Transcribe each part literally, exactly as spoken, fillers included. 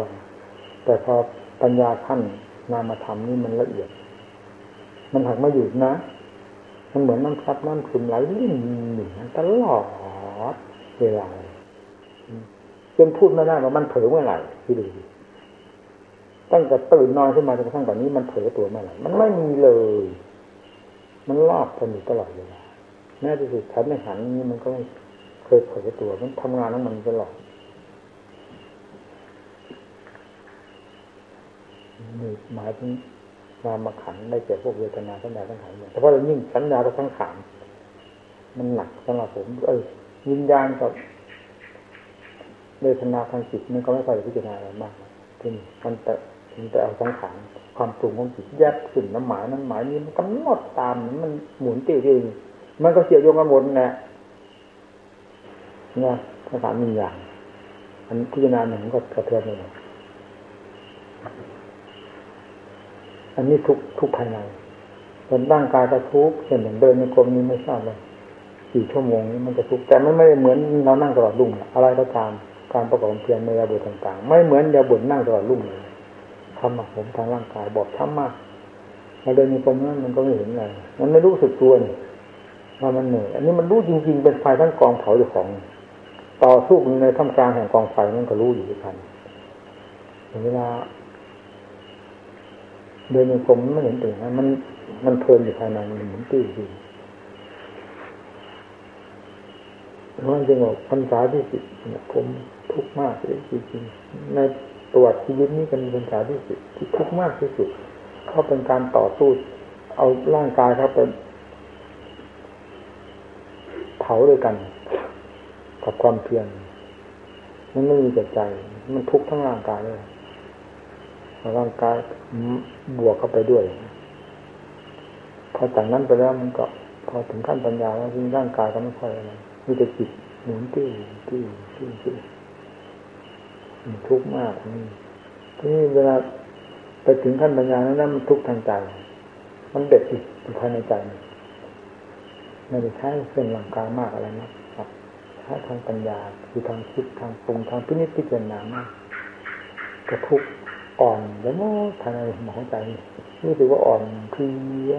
ว่าแต่พอปัญญาขั้นนามธรรมนี่มันละเอียดมันหักไม่หยุดนะมันเหมือนน้ำซับน้ำซึมไหลลิ่นอยู่นั้นตลอดเวลาจนพูดไม่ได้ว่ามันเผลอเมื่อไหร่ที่ดูตั้งแต่ตื่นนอนขึ้นมาจนกระทั่งตอนนี้มันเผลอตัวเมื่อไหร่มันไม่มีเลยมันรอบกันอยู่ตลอดเวลาแม้ที่สุดฉันในหันนี้มันก็ไม่เคยเผลอตัวมันทำงานของมันตลอดนี่หมายถึงนามขันธ์ได้แก่พวกเวทนาสัญญาสังขารแต่เพราะยิ่งสัญญากับสังขารมันหนักสำหรับผมเออวิญญาณกับเวทนาทางจิตมันก็ไม่ค่อยพิจารณาอะไรมากทีนี้มันแต่มันแต่เอาสังขารความปรุงของจิตแยกขึ้นน้ำหมายนั้นหมายนี้มันกำหนดตามมันหมุนติ้วติ้วมันก็เกี่ยวโยงกันหมดแหละเนี่ยสังขารมีอย่างอันพิจารณาหนึ่งก็กระเทือนเลยอันนี้ทุกทุกภายในส่วนร่างกายก็ทุกข์เช่นอย่างเดินในกรมนี้ไม่ทราบเลยกี่ชั่วโมงนี้มันจะทุกข์แต่มันไม่ได้เหมือนเรานั่งตลอดรุ่งอะไรก็ตามการประกอบเพียรในยาบทต่างๆไม่เหมือนยาบทนั่งตลอดรุ่งเลยทำหมักผมทางร่างกายบอบช้ำมากเราเดินในกรมนั้นมันก็ไม่เห็นอะไรมันไม่รู้สึกตัวนี่ว่ามันเหนื่อยอันนี้มันรู้จริงๆเป็นไฟทั้งกองเผาอยู่ของต่อสู้ในท่ามกลางแห่งกองไฟนั่นก็รู้อยู่ด้วยกันเวลาเดินในกรมไม่เห็นตื่นนะมันมันเพลินอยู่ภายในมันเหมือนตื้อจริงเพราะฉะนั้นจึงบอกพรรษาที่สิบเนี่ยผมทุกข์มากเลยจริงๆในตัวชีวิตนี้ก็มีพรรษาที่สิบที่ทุกข์มากที่สุดเขาเป็นการต่อสู้เอาร่างกายเขาเป็นเผาด้วยกันกับความเพียรมันไม่มีแต่ใจมันทุกข์ทั้งร่างกายเลยร่างกายบวกเข้าไปด้วยพอจากนั้นไปแล้วมันก็พอถึงขั้นปัญญาแล้วร่างกายก็ไม่ค่อยอะไรมีแต่จิตหมุนติ้วติ้วติ้วติ้วทุกข์มากนี่ที่เวลาไปถึงขั้นปัญญานั้นมันทุกข์ทางใจมันเด็ดอยู่ภายในใจไม่ได้ใช้เส้นร่างกายมากอะไรนะครับใช้ทางปัญญาคือทางคิดทางปรุงทางพินิจพิจารณามากก็ทุกข์อ่อนแล้วโน้ภายในหมอใจรู้สึกว่าอ่อนเพลีย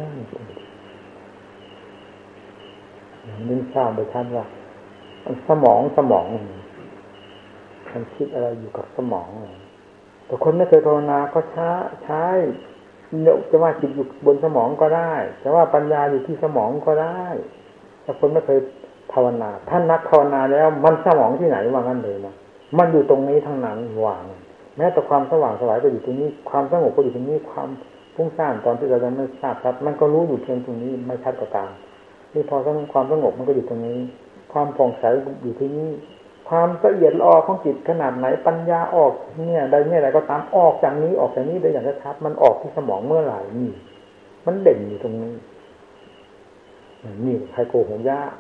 นิ่งทราบโดยท่านว่าสมองสมองมันคิดอะไรอยู่กับสมองแต่คนไม่เคยภาวนาก็ช้าใช้เนี่ยจะว่าจิตอยู่บนสมองก็ได้จะว่าปัญญาอยู่ที่สมองก็ได้แต่คนไม่เคยภาวนาท่านนักภาวนาแล้วมันสมองที่ไหนว่างั้นเลยนะมันอยู่ตรงนี้ทั้งนั้นวางแม้แต่ความสว่างสวายก็อยู่ตรงนี้ความสงบก็อยู่ตรงนี้ความฟุ้งซ่านตอนที่เรายังไม่ทราบชัดมันก็รู้อยู่เพียงตรงนี้ไม่ชัดก็ตามนี่พอความสงบมันก็อยู่ตรงนี้ความผ่องใสอยู่ที่นี่ความละเอียดละออของจิตขนาดไหนปัญญาออกเนี่ยได้เนี่ยอะไรก็ตามออกจากนี้ออกจากนี้ได้อย่างชัดมันออกที่สมองเมื่อไหร่นี่มันเด่นอยู่ตรงนี้นี่ใครโกหกยาก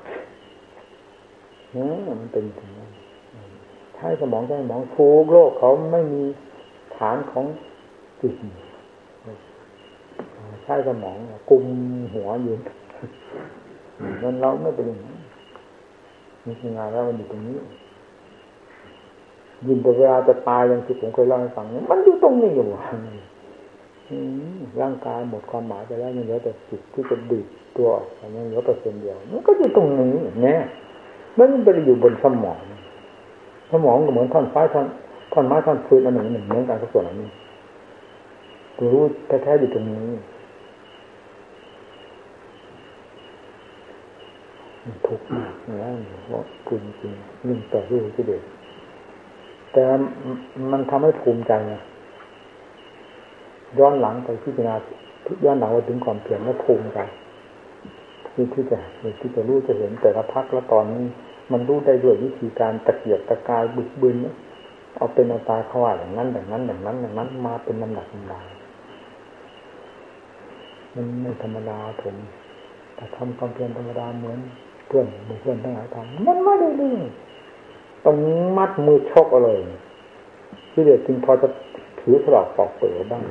เนี่ยมันเป็นอย่างนั้นใช้สมองใช้สมองฟูกโลกเขาไม่มีฐานของจิตใช้สมองกุมหัวยืนมันเราไม่เป็นอย่างนั้นมีงานแล้วมันอยู่ตรงนี้ยินแต่เวลาจะตายอย่างที่ผมเคยเล่าให้ฟังมันอยู่ตรงนี้อยู่ร่างกายหมดความหมายไปแล้วยังเหลือแต่จิตที่จะดีดตัวออกยังเหลือเปอร์เซ็นต์เดียวมันก็อยู่ตรงนี้เนี่ยมันไม่ได้อยู่บนสมองสมองก็เหมือนท่อนไฟท่อนท่อนไม้ท่อนฟืนอันหนึ่งหนึ่งเหมือนกันทุกส่วนอันนี้ตัวรู้แท้ๆอยู่ตรงนี้ทุกข์มากแล้วเพราะคุณจริงยิ่งต่อสู้ที่เด็กแต่มันทำให้ภูมิใจนะย้อนหลังไปพิจารณาย้อนหลังไปถึงความเพียรและภูมิใจที่ที่จะที่จะรู้จะเห็นแต่ละพักและตอนนี้มันรู้ได้ด้วยวิธีการตะเกียบตะกายบึกบึนเอาเป็นเอาตายเขาว่าอย่างนั้นอย่างนั้นอย่างนั้นอย่างนั้นมาเป็นลำดับลำดับมันไม่ธรรมดาผมแต่ทำความเพียรธรรมดาเหมือนเพื่อนหมู่เพื่อนทั้งหลายทำมันไม่ได้เรื่องต้องมัดมือชกเอาเลยที่เด็กจึงพอจะถือสลับปอกเปลือกบ้าง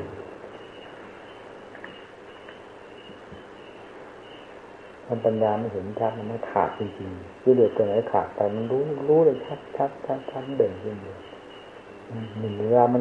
มันปัญญาไม่เห็นชัดมันไม่ขาดจริงๆที่เด็กตัวไหนขาดไปมันรู้รู้เลยชัดชัดชัดชัดเด่นจริงๆหนึ่งเวลามัน